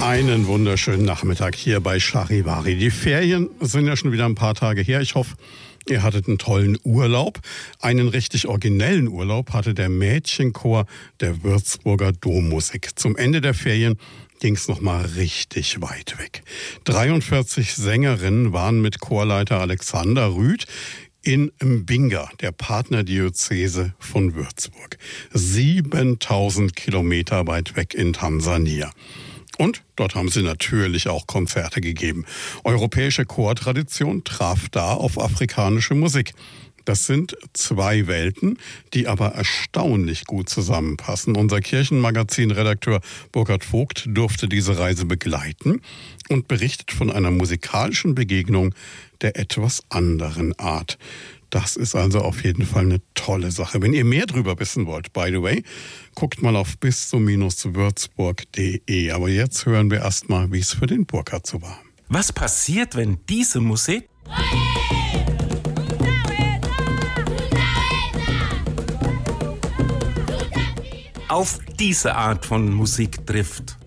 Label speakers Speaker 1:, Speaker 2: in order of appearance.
Speaker 1: Einen wunderschönen Nachmittag hier bei Charivari. Die Ferien sind ja schon wieder ein paar Tage her. Ich hoffe, ihr hattet einen tollen Urlaub. Einen richtig originellen Urlaub hatte der Mädchenchor der Würzburger Dommusik. Zum Ende der Ferien ging es nochmal richtig weit weg. 43 Sängerinnen waren mit Chorleiter Alexander Rüth in Mbinga, der Partnerdiözese von Würzburg. 7000 Kilometer weit weg in Tansania. Und dort haben sie natürlich auch Konzerte gegeben. Europäische Chortradition traf da auf afrikanische Musik. Das sind zwei Welten, die aber erstaunlich gut zusammenpassen. Unser Kirchenmagazin-Redakteur Burkhard Vogt durfte diese Reise begleiten und berichtet von einer musikalischen Begegnung der etwas anderen Art. Das ist also auf jeden Fall eine tolle Sache. Wenn ihr mehr drüber wissen wollt, by the way, guckt mal auf bis-würzburg.de. Aber jetzt hören wir erstmal, wie es für den Burkhard so war.
Speaker 2: Was passiert, wenn diese Musik auf diese Art von Musik trifft?